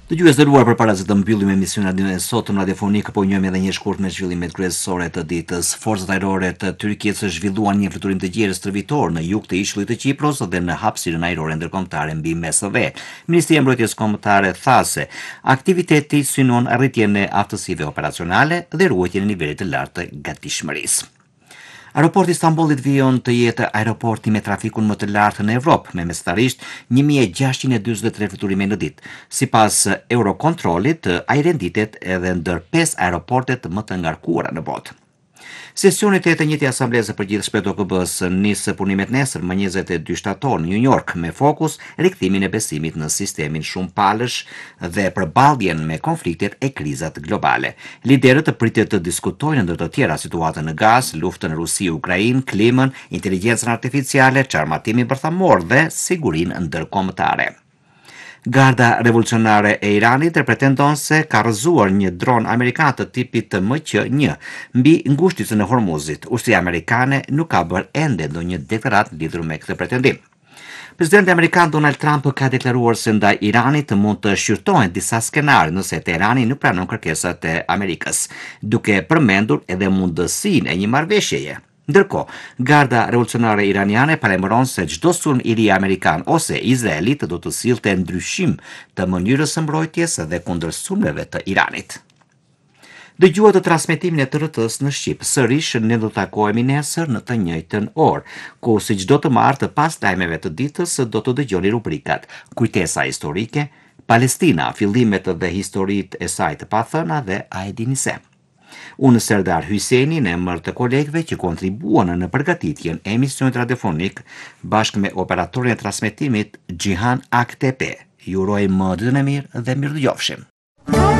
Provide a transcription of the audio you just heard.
Dëgjues nderuar, përpara se të mbyllim emisionin e sotëm radiofonik, po njohim edhe një shkurt me zhvillimet kryesore të ditës. Forcat ajrore të Turqisë zhvilluan një fluturim të gjerë stërvitor në jug të ishullit të Kipros dhe në hapësirën ajrore ndërkombëtare mbi Mes dhe. Ministria e Mbrojtjes Kombëtare tha se aktiviteti synon arritjen e aftësive operacionale dhe ruajtjen e nivelit të lartë të gatishmërisë. Aeroporti Istanbulit vijon të jetë aeroporti me trafikun më të lartë në Evropë, me mesatarisht 1643 fluturime në ditë. Sipas Eurocontrolit, ai renditet edhe ndër 5 aeroportet më të ngarkuara në botë. Sesioni të njëjtë asambleze për gjithë të OKB-s nis punimet nesër më 22 shtator në New York me fokus rikthimin e besimit në sistemin shumë palësh dhe përballjen me konfliktet e krizat globale. Liderët pritet të diskutojnë ndër të tjera situatën në Gaz, luftën në Rusi-Ukrainë, klimën, inteligjencën artificiale, çarmatimin bërthamor dhe sigurinë ndërkombëtare. Garda revolucionare e Iranit pretendon se ka rrëzuar një dron amerikan të tipit MQ-1 mbi ngushticën e Hormuzit. Ushtria amerikane nuk ka bërë ende ndonjë deklaratë lidhur me këtë pretendim. Presidenti amerikan Donald Trump ka deklaruar se ndaj Iranit mund të shqyrtohen disa skenare nëse Teherani nuk pranon kërkesat e Amerikës, duke përmendur edhe mundësinë e një marrëveshjeje. Ndërkohë, Garda revolucionare iraniane paremëron se çdo sulm i ri amerikan ose izraelit do të sillte ndryshim të mënyrës së mbrojtjes dhe kundër sulmeve të Iranit. Dëgjuat të transmetimin e TRT-s në Shqip. Sërish ne do të takohemi nesër në të njëjtën orë, ku si çdo të martë pas lajmeve të ditës do të dëgjoni rubrikat Kujtesa historike, Palestina, fillimet dhe historitë e saj të pathëna dhe a e dini se. Unë Serdar Hyseni në emër të kolegëve që kontribuan në përgatitjen e emisionit radiofonik bashkë me operatorin e transmetimit Gjihan Aktepe. Ju uroj më ditën e mirë dhe mirëdëgjofshim.